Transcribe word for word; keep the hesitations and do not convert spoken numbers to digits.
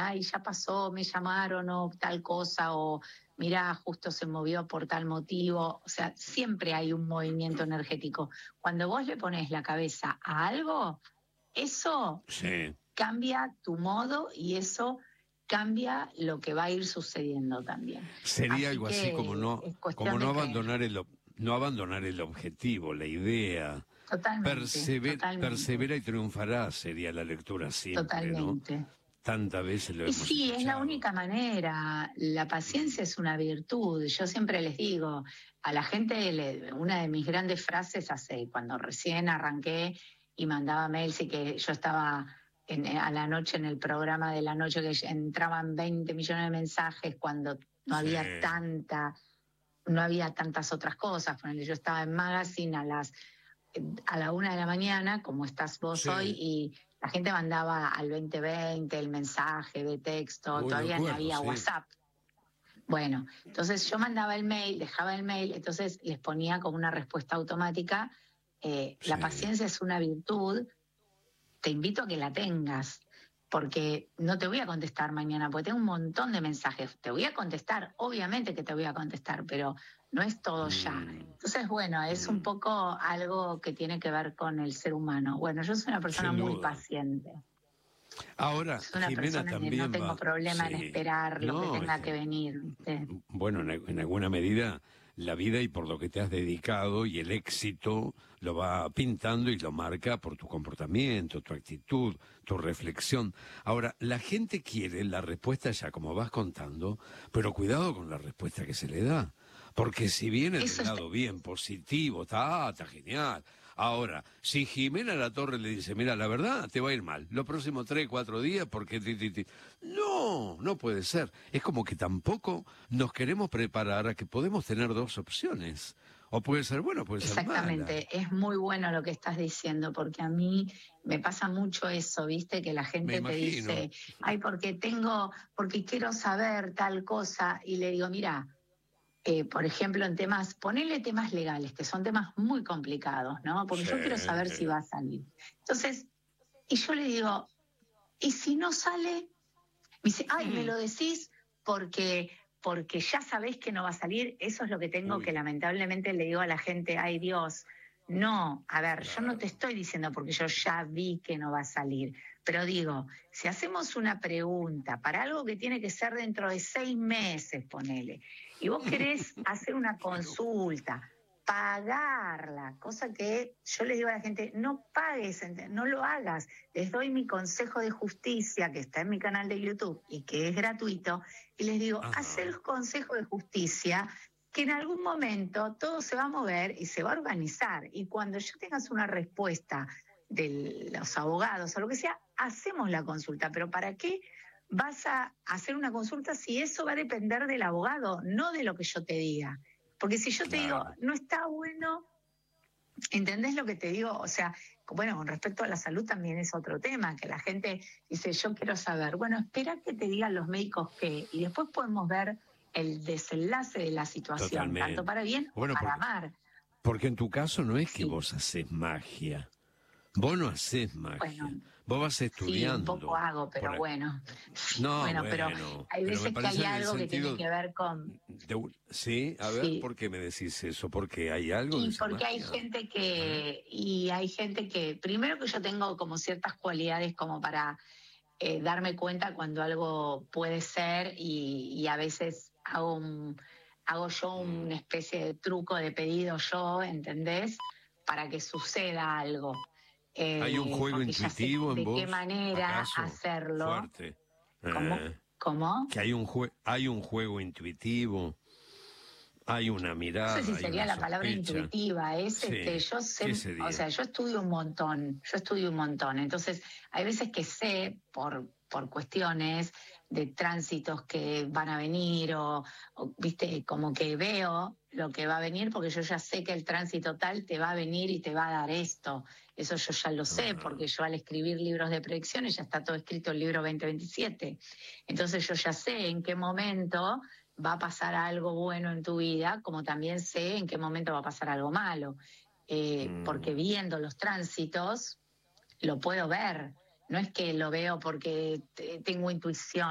ay, ya pasó, me llamaron o tal cosa, o mirá, justo se movió por tal motivo. O sea, siempre hay un movimiento energético. Cuando vos le pones la cabeza a algo, eso Sí. cambia tu modo y eso cambia lo que va a ir sucediendo también. Sería Así algo que así como no, es cuestión como no de creer. abandonar el, ob- no abandonar el objetivo, la idea. Totalmente, Persever- totalmente, persevera y triunfará sería la lectura siempre, ¿no? totalmente. Tantas veces lo Y hemos sí, es la escuchado. única manera. La Mm. paciencia es una virtud. Yo siempre les digo, a la gente, le- una de mis grandes frases hace, cuando recién arranqué y mandaba mails y que yo estaba en- a la noche en el programa de la noche, que entraban veinte millones de mensajes cuando no Sí, había tanta, no había tantas otras cosas. Ponele, yo estaba en Magazine a las a la una de la mañana, como estás vos hoy, sí. y la gente mandaba al veinte veinte el mensaje de texto, Uy, me todavía ni acuerdo, había sí. WhatsApp. Bueno, entonces yo mandaba el mail, dejaba el mail, entonces les ponía como una respuesta automática. Eh, la Sí. paciencia es una virtud, te invito a que la tengas, porque no te voy a contestar mañana, porque tengo un montón de mensajes. Te voy a contestar, obviamente que te voy a contestar, pero no es todo ya. Mm, Entonces, bueno, es un mm. poco algo que tiene que ver con el ser humano. Bueno, yo soy una persona Sin muy duda. paciente. Ahora, Soy una Jimena persona que no también tengo va. problema en Sí. esperar lo que No, es tenga que que venir, ¿viste? bueno, en, en alguna medida la vida y por lo que te has dedicado y el éxito lo va pintando y lo marca por tu comportamiento, tu actitud, tu reflexión. Ahora, la gente quiere la respuesta ya como vas contando, pero cuidado con la respuesta que se le da. Porque si viene del Eso está... lado bien, positivo, está, está genial. Ahora, si Jimena La Torre le dice, mira, la verdad, te va a ir mal, los próximos tres, cuatro días, porque... Ti, ti, ti". No, no puede ser. Es como que tampoco nos queremos preparar a que podemos tener dos opciones. O puede ser buena, puede ser mala. Exactamente, es muy bueno lo que estás diciendo, porque a mí me pasa mucho eso, ¿viste? Que la Me gente te imagino. dice, ay, porque tengo, porque quiero saber tal cosa, y le digo, mira, eh, por ejemplo, en temas, ponele temas legales, que son temas muy complicados, ¿no? Porque Sí. yo quiero saber si va a salir. Entonces, y yo le digo, ¿y si no sale? Me dice, ay, me Mm. lo decís porque, porque ya sabés que no va a salir. Eso es lo que tengo que Uy, lamentablemente le digo a la gente, ay Dios, no, a ver, yo no te claro. estoy diciendo porque yo ya vi que no va a salir, pero digo, si hacemos una pregunta para algo que tiene que ser dentro de seis meses, ponele, y vos querés hacer una Claro. consulta, pagarla, cosa que yo les digo a la gente, no pagues, ent- no lo hagas. Les doy mi consejo de justicia, que está en mi canal de YouTube y que es gratuito, y les digo, haz Ajá. el consejo de justicia, que en algún momento todo se va a mover y se va a organizar. Y cuando ya tengas una respuesta de los abogados o lo que sea, hacemos la consulta. Pero ¿para qué vas a hacer una consulta si eso va a depender del abogado, no de lo que yo te diga? Porque si yo te digo, Claro. no está bueno, ¿entendés lo que te digo? O sea, bueno, con respecto a la salud también es otro tema, que la gente dice, yo quiero saber, bueno, espera que te digan los médicos qué, y después podemos ver el desenlace de la situación, tanto Totalmente. para bien o Bueno, para porque, mal. porque en tu caso no es que Sí, vos haces magia. Vos no haces bueno, magia. Vos vas sí, un poco estudiando. hago, Por pero ahí. bueno, No, bueno, pero bueno. hay Pero me veces que parece hay en el algo que tiene sentido que ver con, de un- sí, a ver, sí, ¿por qué me decís eso? Porque hay algo de y esa porque hay magia. gente ¿Eh? que, y hay gente que, primero que yo tengo como ciertas cualidades como para eh, darme cuenta cuando algo puede ser y, y a veces hago un, hago yo Mm. una especie de truco de pedido yo, ¿entendés? Para que suceda algo. ¿Hay un Eh, juego porque ya sé intuitivo en de qué vos, manera acaso? hacerlo. Fuerte. ¿Cómo? Eh, ¿Cómo? que hay un jue- hay un juego intuitivo, hay una No sé si mirada, hay sería una la palabra sospecha. intuitiva, es este, Sí, yo ¿qué sé, o sería? sea, yo estudio un montón, yo estudio un montón, entonces hay veces que sé por, por cuestiones de tránsitos que van a venir o, o, viste, como que veo lo que va a venir porque yo ya sé que el tránsito tal te va a venir y te va a dar esto, eso yo ya lo sé Ajá. porque yo al escribir libros de predicciones ya está todo escrito el libro veinte veintisiete, entonces yo ya sé en qué momento va a pasar algo bueno en tu vida, como también sé en qué momento va a pasar algo malo, eh, porque Mm. viendo los tránsitos lo puedo ver, no es que lo veo porque te- tengo intuición.